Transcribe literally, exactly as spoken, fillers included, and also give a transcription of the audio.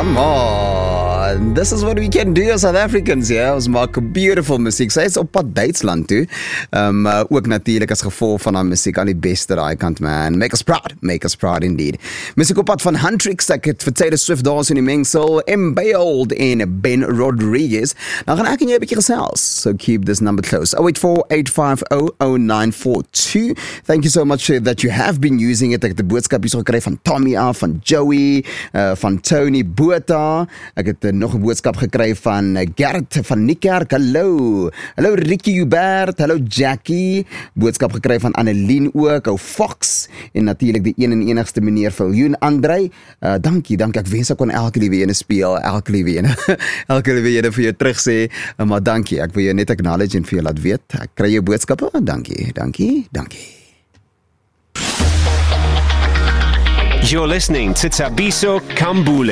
Come on, this is what we can do as South Africans, ja. Ons maak beautiful musiek. Sy is op pad Duitsland toe. Um, uh, ook natuurlijk as gevolg van haar musiek aan die beste daai kant, man. Make us proud, make us proud indeed. Musiek op pad van Huntrix, ek het vir Taylor Swift daar in die mengsel, Embeiled en Ben Rodriguez. Nou gaan ek en jy 'n bietjie gesels. So keep this number close. oh eight four, eight five oh, oh nine four two. Thank you so much that you have been using it. Ek het 'n boodskap hier so gekry van Tommy af, van Joey, uh, van Tony Botha. Ek het uh, nog 'n boodskap gekry van uh, Gert van Niekerk. Hallo. Hallo Ricky Hubert. Hallo Jackie. Boodskap gekry van Annelien ook. Ou Fox. En natuurlik die een en enigste meneer Viljoen Andrei. Uh, dankie, dankie. Ek wens ek kon elke liewe ene speel. Elke liewe ene. elke liewe ene vir jou terug sê. Uh, maar dankie. Ek wil jou net acknowledge en vir jou laat weet. Ek kry jou boodskappe. Dankie, dankie, dankie. You're listening to Tabiso Kambule.